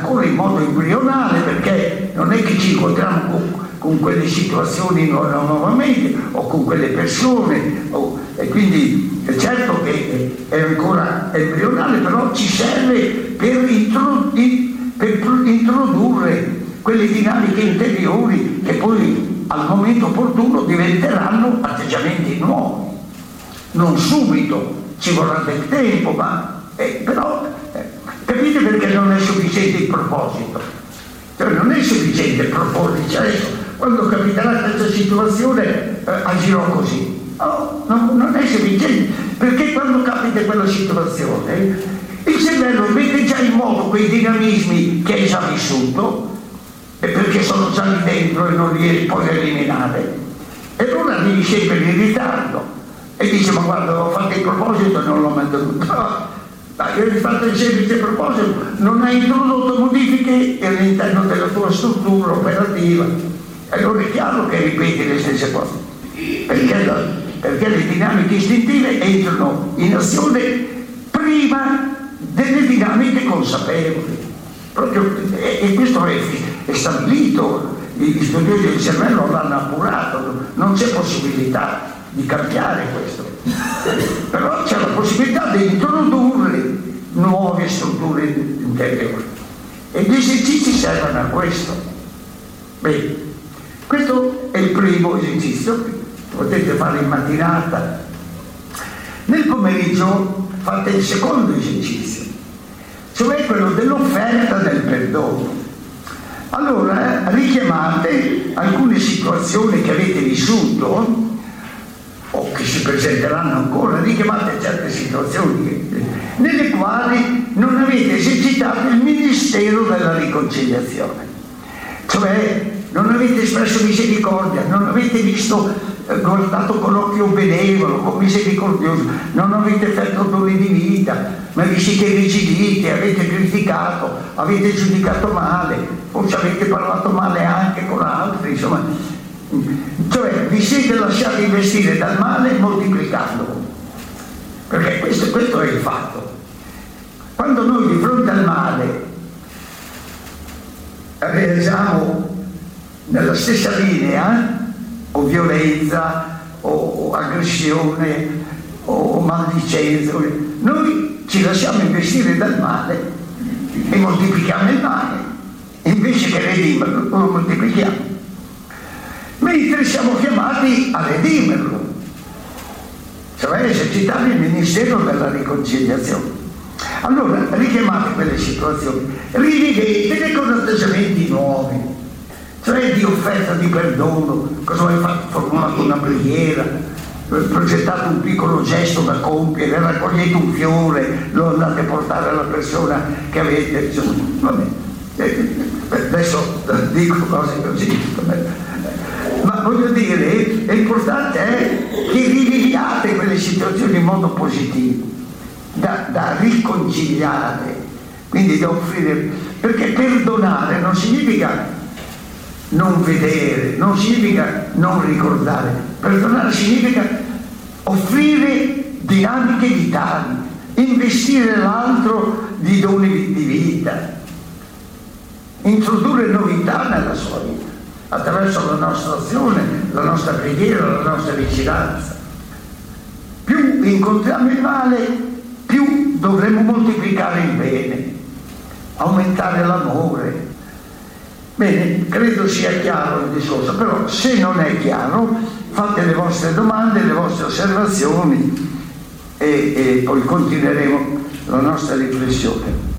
ancora in modo embrionale, perché non è che ci incontriamo con quelle situazioni nuovamente o con quelle persone, e quindi è certo che è ancora embrionale, però ci serve per introdurre quelle dinamiche interiori che poi al momento opportuno diventeranno atteggiamenti nuovi. Non subito, ci vorrà del tempo, ma però capite perché non è sufficiente il proposito. Cioè non è sufficiente proporre, cioè adesso quando capiterà questa situazione agirò così. No, non è sufficiente, perché quando capita quella situazione il cervello mette già in moto quei dinamismi che hai già vissuto, e perché sono già lì dentro e non li puoi eliminare, e allora devi sempre in ritardo e dice: ma guarda, ho fatto il proposito e non l'ho mantenuto. Ma io ho fatto il semplice proposito, non hai introdotto modifiche all'interno della tua struttura operativa, e allora è chiaro che ripeti le stesse cose, perché le dinamiche istintive entrano in azione prima delle dinamiche consapevoli. E questo è stabilito, gli studiosi del cervello l'hanno appurato, non c'è possibilità di cambiare questo, però c'è la possibilità di introdurre nuove strutture interiori, e gli esercizi servono a questo. Bene, questo è il primo esercizio, potete fare in mattinata. Nel pomeriggio fate il secondo esercizio, cioè quello dell'offerta del perdono. Allora richiamate alcune situazioni che avete vissuto o che si presenteranno ancora, richiamate certe situazioni nelle quali non avete esercitato il ministero della riconciliazione, cioè non avete espresso misericordia, non avete guardato con occhio benevolo, con misericordioso, non avete fatto doni di vita, ma vi siete irrigiditi, avete criticato, avete giudicato male, forse avete parlato male anche con altri, insomma, cioè vi siete lasciati investire dal male moltiplicandolo, perché questo è il fatto. Quando noi di fronte al male realizziamo nella stessa linea o violenza o aggressione o maldicenza, noi ci lasciamo investire dal male e moltiplichiamo il male, invece che redimerlo lo moltiplichiamo, mentre siamo chiamati a redimerlo, cioè esercitare il ministero della riconciliazione. Allora richiamate quelle situazioni, rivedetele con atteggiamenti nuovi, cioè di offerta di perdono. Cosa hai fatto? Formulato una preghiera, progettato un piccolo gesto da compiere, raccogliete un fiore, lo andate a portare alla persona che avete, insomma, vabbè, adesso dico cose così, ma voglio dire, l'importante è che riviviate quelle situazioni in modo positivo, da riconciliare, quindi da offrire, perché perdonare non significa non vedere, non significa non ricordare, perdonare significa offrire dinamiche vitali, investire l'altro di doni di vita, introdurre novità nella sua vita attraverso la nostra azione, la nostra preghiera, la nostra vicinanza. Più incontriamo il male, più dovremo moltiplicare il bene, aumentare l'amore. Bene, credo sia chiaro il discorso, però se non è chiaro fate le vostre domande, le vostre osservazioni e poi continueremo la nostra riflessione.